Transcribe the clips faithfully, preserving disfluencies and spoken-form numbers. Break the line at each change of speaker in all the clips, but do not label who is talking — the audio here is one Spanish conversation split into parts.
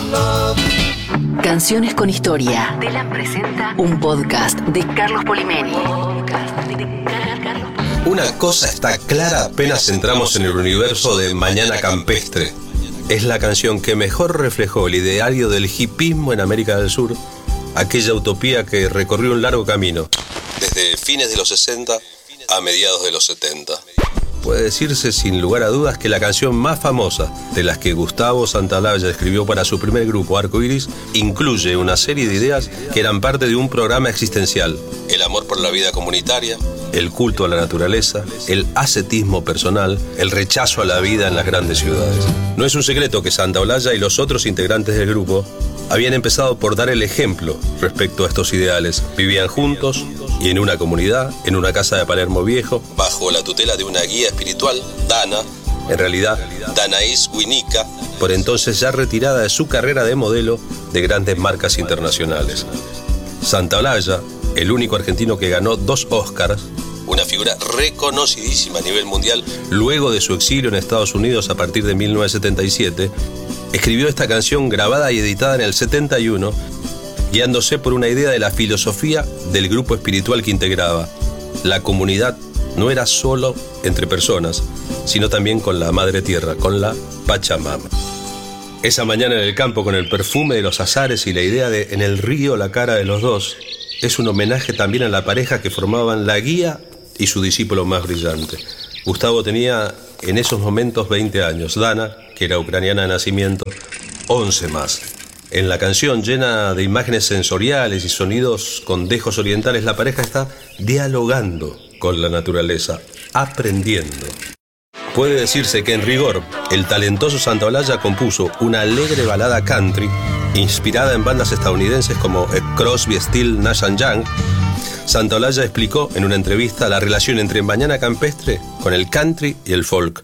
Canciones con historia. Telam presenta un podcast de Carlos Polimeni.
Una cosa está clara apenas entramos en el universo de Mañana Campestre. Es la canción que mejor reflejó el ideario del hipismo en América del Sur, aquella utopía que recorrió un largo camino, desde fines de los sesenta a mediados de los setenta. Puede decirse sin lugar a dudas que la canción más famosa de las que Gustavo Santaolalla escribió para su primer grupo, Arco Iris, incluye una serie de ideas que eran parte de un programa existencial: el amor por la vida comunitaria, el culto a la naturaleza, el ascetismo personal, el rechazo a la vida en las grandes ciudades. No es un secreto que Santaolalla y los otros integrantes del grupo habían empezado por dar el ejemplo respecto a estos ideales. Vivían juntos y en una comunidad, en una casa de Palermo Viejo, bajo la tutela de una guía espiritual, Dana, en realidad Danaís Winica, por entonces ya retirada de su carrera de modelo de grandes marcas internacionales. Santaolalla, el único argentino que ganó dos Oscars, una figura reconocidísima a nivel mundial, luego de su exilio en Estados Unidos a partir de mil novecientos setenta y siete, escribió esta canción grabada y editada en el setenta y uno, guiándose por una idea de la filosofía del grupo espiritual que integraba. La comunidad no era solo entre personas, sino también con la Madre Tierra, con la Pachamama. Esa mañana en el campo, con el perfume de los azares y la idea de en el río la cara de los dos, es un homenaje también a la pareja que formaban la guía y su discípulo más brillante. Gustavo tenía en esos momentos veinte años, Dana, que era ucraniana de nacimiento, once más. En la canción, llena de imágenes sensoriales y sonidos con dejos orientales, la pareja está dialogando con la naturaleza, aprendiendo. Puede decirse que en rigor, el talentoso Santaolalla compuso una alegre balada country inspirada en bandas estadounidenses como Crosby, Stills, Nash and Young. Santaolalla explicó en una entrevista la relación entre Mañana Campestre con el country y el folk.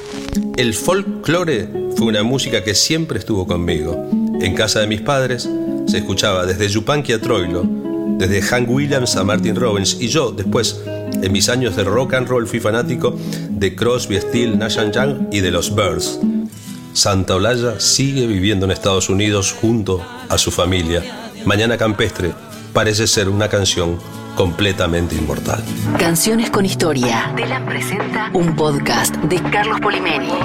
El folklore fue una música que siempre estuvo conmigo. En casa de mis padres se escuchaba desde Yupanqui a Troilo, desde Hank Williams a Martin Robbins, y yo después, en mis años de rock and roll, fui fanático de Crosby, Stills, Nash and Young y de los Byrds. Santaolalla sigue viviendo en Estados Unidos junto a su familia. Mañana Campestre parece ser una canción completamente inmortal.
Canciones con historia. Telam presenta un podcast de Carlos Polimeni.